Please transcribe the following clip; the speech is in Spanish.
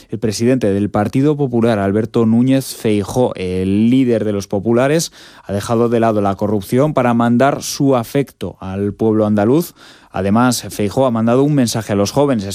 El presidente del Partido Popular, Alberto Núñez Feijóo, el líder de los populares, ha dejado de lado la corrupción para mandar su afecto al pueblo andaluz. Además, Feijóo ha mandado un mensaje a los jóvenes,